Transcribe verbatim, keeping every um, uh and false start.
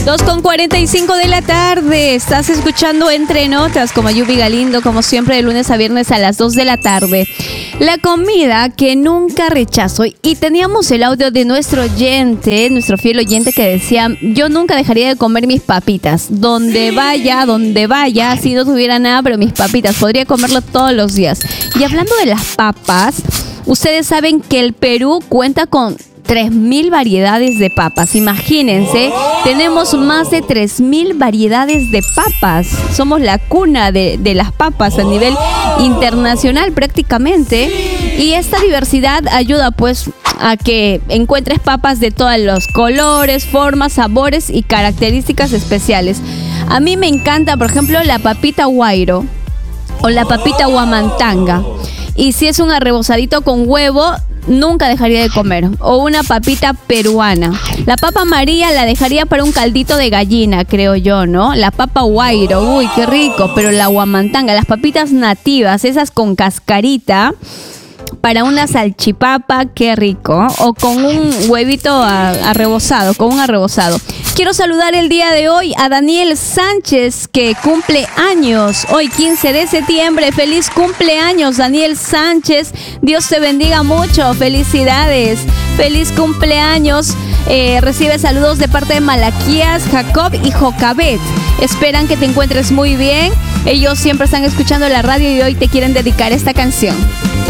dos con cuarenta y cinco de la tarde. Estás escuchando Entre Notas como Yubi Galindo, como siempre, de lunes a viernes a las dos de la tarde. La comida que nunca rechazo. Y teníamos el audio de nuestro oyente, nuestro fiel oyente, que decía: yo nunca dejaría de comer mis papitas. Donde vaya, donde vaya, si no tuviera nada, pero mis papitas, podría comerlo todos los días. Y hablando de las papas, ustedes saben que el Perú cuenta con tres mil variedades de papas. Imagínense, tenemos más de tres mil variedades de papas. Somos la cuna de, de las papas a nivel internacional prácticamente. Y esta diversidad ayuda pues a que encuentres papas de todos los colores, formas, sabores y características especiales. A mí me encanta, por ejemplo, la papita guairo o la papita huamantanga. Y si es un arrebozadito con huevo, nunca dejaría de comer. O una papita peruana. La papa amarilla la dejaría para un caldito de gallina, creo yo, ¿no? La papa guairo, uy, qué rico. Pero la huamantanga, las papitas nativas, esas con cascarita, para una salchipapa, qué rico. O con un huevito arrebozado, con un arrebozado. Quiero saludar el día de hoy a Daniel Sánchez, que cumple años. Hoy, quince de septiembre. Feliz cumpleaños, Daniel Sánchez. Dios te bendiga mucho. Felicidades. Feliz cumpleaños. Eh, recibe saludos de parte de Malaquías, Jacob y Jocabet. Esperan que te encuentres muy bien. Ellos siempre están escuchando la radio y hoy te quieren dedicar esta canción.